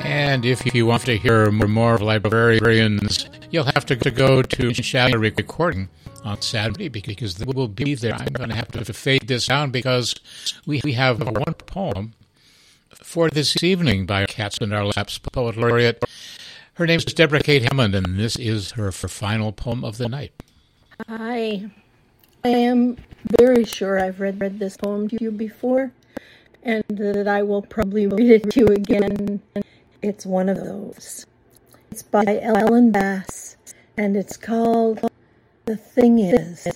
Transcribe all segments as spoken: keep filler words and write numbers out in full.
And if you want to hear more of Librarians, you'll have to go to Shadow Recording on Saturday because they will be there. I'm going to have to fade this down because we we have one poem for this evening by Cats in Our Laps Poet Laureate. Her name is Deborah Kate Hammond, and this is her final poem of the night. Hi. I am very sure I've read, read this poem to you before, and that I will probably read it to you again. It's one of those. It's by Ellen Bass, and it's called The Thing Is.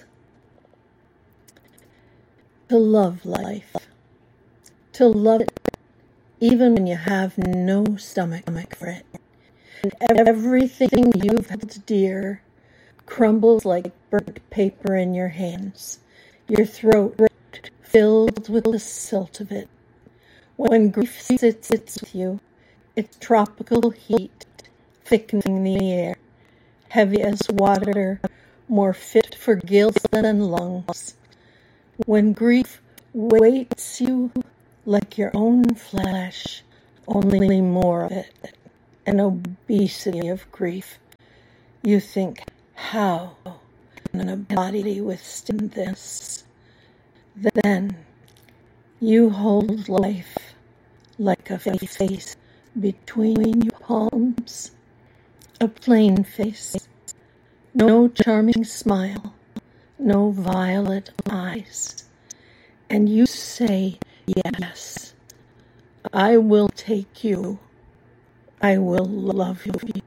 To love life. To love it even when you have no stomach for it. And everything you've held dear crumbles like burnt paper in your hands, your throat filled with the silt of it. When grief sits with you, its tropical heat thickening the air, heavy as water, more fit for gills than lungs. When grief weights you like your own flesh, only more of it, an obesity of grief, you think, how can a body withstand this? Then you hold life like a face between your palms, a plain face, no charming smile, no violet eyes, and you say, yes, I will take you, I will love you.